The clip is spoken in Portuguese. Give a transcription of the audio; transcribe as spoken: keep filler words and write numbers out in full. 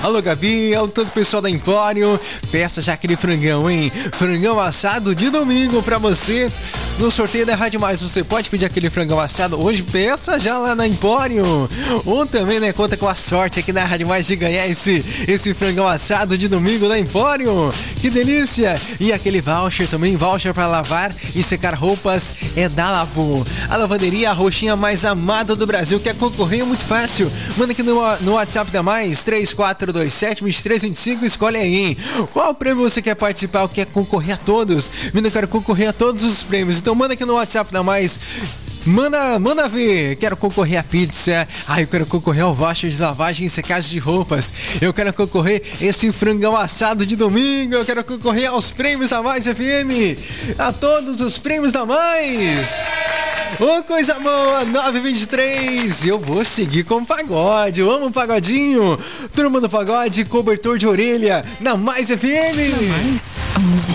Alô, Gabi, alô, todo o pessoal da Empório. Peça já aquele frangão, hein? Frangão assado de domingo pra você. No sorteio da Rádio Mais, você pode pedir aquele frangão assado. Hoje, peça já lá na Empório. Ou também, né, conta com a sorte aqui na Rádio Mais de ganhar esse, esse frangão assado de domingo da Empório. Que delícia! E aquele voucher também, voucher para lavar e secar roupas é da Lavo. A lavanderia, a roxinha mais amada do Brasil. Quer concorrer? É muito fácil. Manda aqui no, no WhatsApp da Mais, três quatro dois sete, dois três dois cinco. Escolhe aí, hein? Qual prêmio você quer participar ou quer concorrer a todos? Vindo, eu quero concorrer a todos os prêmios. Então manda aqui no WhatsApp da Mais. Manda, manda ver, quero concorrer a pizza, ah, eu quero concorrer ao voucher de lavagem e secagem de roupas, eu quero concorrer esse frangão assado de domingo, eu quero concorrer aos prêmios da Mais F M, a todos os prêmios da Mais. Ô, oh, coisa boa, nove e vinte e três, eu vou seguir com o pagode, eu amo o pagodinho, turma do pagode, cobertor de orelha, na Mais F M. Na Mais, a música